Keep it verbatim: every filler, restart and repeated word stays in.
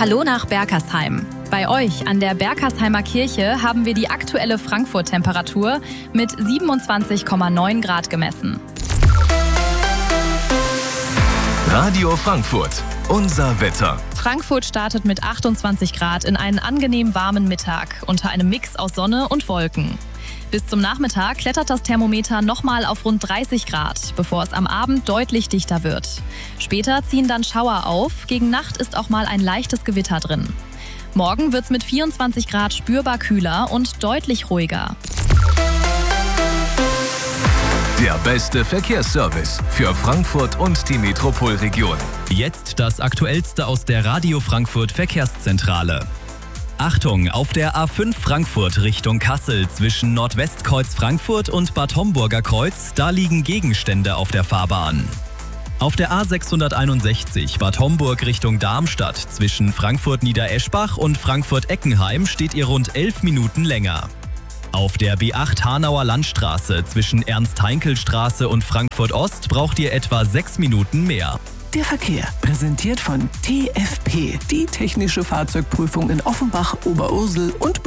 Hallo nach Berkersheim. Bei euch an der Berkersheimer Kirche haben wir die aktuelle Frankfurt-Temperatur mit siebenundzwanzig Komma neun Grad gemessen. Radio Frankfurt, unser Wetter. Frankfurt startet mit achtundzwanzig Grad in einen angenehm warmen Mittag unter einem Mix aus Sonne und Wolken. Bis zum Nachmittag klettert das Thermometer nochmal auf rund dreißig Grad, bevor es am Abend deutlich dichter wird. Später ziehen dann Schauer auf, gegen Nacht ist auch mal ein leichtes Gewitter drin. Morgen wird es mit vierundzwanzig Grad spürbar kühler und deutlich ruhiger. Der beste Verkehrsservice für Frankfurt und die Metropolregion. Jetzt das Aktuellste aus der Radio Frankfurt Verkehrszentrale. Achtung, auf der A fünf Frankfurt Richtung Kassel zwischen Nordwestkreuz Frankfurt und Bad Homburger Kreuz, da liegen Gegenstände auf der Fahrbahn. Auf der A sechshunderteinundsechzig Bad Homburg Richtung Darmstadt zwischen Frankfurt-Niedereschbach und Frankfurt-Eckenheim steht ihr rund elf Minuten länger. Auf der B acht Hanauer Landstraße zwischen Ernst-Heinkel-Straße und Frankfurt-Ost braucht ihr etwa sechs Minuten mehr. Der Verkehr, präsentiert von T F P, die technische Fahrzeugprüfung in Offenbach, Oberursel und